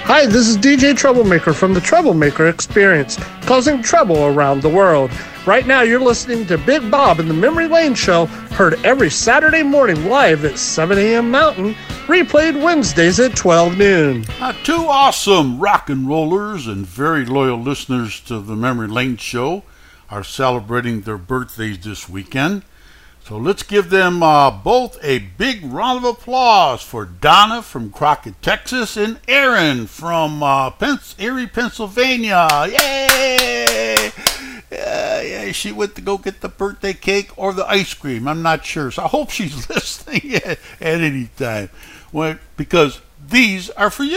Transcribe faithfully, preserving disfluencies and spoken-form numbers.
Hi, this is D J Troublemaker from the Troublemaker Experience, causing trouble around the world. Right now, you're listening to Big Bob and the Memory Lane Show, heard every Saturday morning live at seven a.m. Mountain, replayed Wednesdays at twelve noon. Uh, two awesome rock and rollers and very loyal listeners to the Memory Lane Show are celebrating their birthdays this weekend. So let's give them uh, both a big round of applause for Donna from Crockett, Texas, and Erin from uh, Pens- Erie, Pennsylvania. Yay! Yeah, yeah, she went to go get the birthday cake or the ice cream. I'm not sure. So I hope she's listening at, at any time. Well, because these are for you.